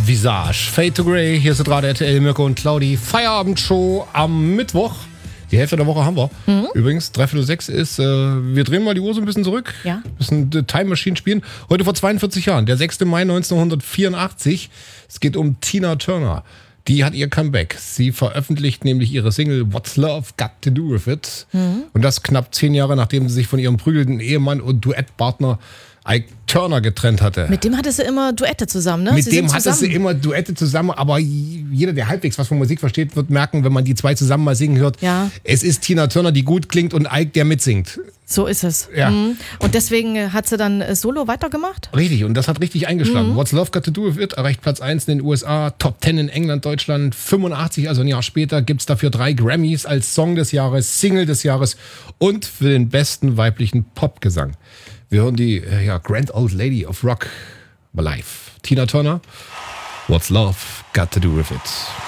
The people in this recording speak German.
Visage, Fade to Grey, hier sind Radio RTL, Mirko und Claudi. Feierabendshow am Mittwoch. Die Hälfte der Woche haben wir. Übrigens, 5:45 ist, wir drehen mal die Uhr so ein bisschen zurück. Ja. Ein bisschen Time Machine spielen. Heute vor 42 Jahren, der 6. Mai 1984. Es geht um Tina Turner. Die hat ihr Comeback. Sie veröffentlicht nämlich ihre Single What's Love Got to Do With It. Und das knapp 10 Jahre, nachdem sie sich von ihrem prügelnden Ehemann und Duettpartner Ike Turner getrennt hatte. Mit dem hatte sie immer Duette zusammen, ne? Mit dem hatte sie immer Duette zusammen, aber jeder, der halbwegs was von Musik versteht, wird merken, wenn man die zwei zusammen mal singen hört, Ja. Es ist Tina Turner, die gut klingt und Ike, der mitsingt. So ist es. Ja. Und deswegen hat sie dann solo weitergemacht? Richtig, und das hat richtig eingeschlagen. What's Love Got to Do With It erreicht Platz 1 in den USA, Top 10 in England, Deutschland. 85, also ein Jahr später, gibt es dafür 3 Grammys als Song des Jahres, Single des Jahres und für den besten weiblichen Popgesang. Wir hören die Grand Old Lady of Rock mal live. Tina Turner, What's Love Got to Do With It.